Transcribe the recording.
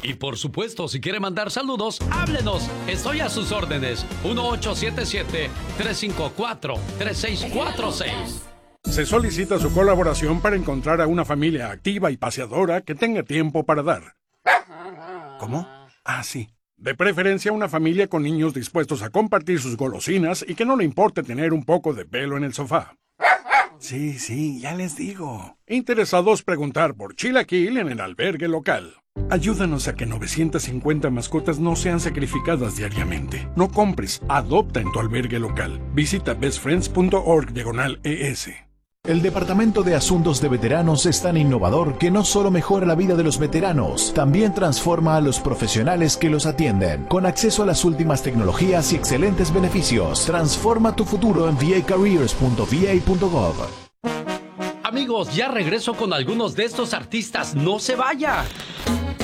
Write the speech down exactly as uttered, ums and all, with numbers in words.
Y por supuesto, si quiere mandar saludos, háblenos. Estoy a sus órdenes. uno ocho siete siete, tres cinco cuatro, tres seis cuatro seis. Se solicita su colaboración para encontrar a una familia activa y paseadora que tenga tiempo para dar. ¿Cómo? Ah, sí. De preferencia una familia con niños dispuestos a compartir sus golosinas y que no le importe tener un poco de pelo en el sofá. Sí, sí, ya les digo. Interesados preguntar por Chilaquil en el albergue local. Ayúdanos a que novecientas cincuenta mascotas no sean sacrificadas diariamente. No compres, adopta en tu albergue local. Visita bestfriends.org diagonal ES. El Departamento de Asuntos de Veteranos es tan innovador que no solo mejora la vida de los veteranos, también transforma a los profesionales que los atienden. Con acceso a las últimas tecnologías y excelentes beneficios, transforma tu futuro en v a careers punto v a punto gov. Amigos, ya regreso con algunos de estos artistas. ¡No se vaya!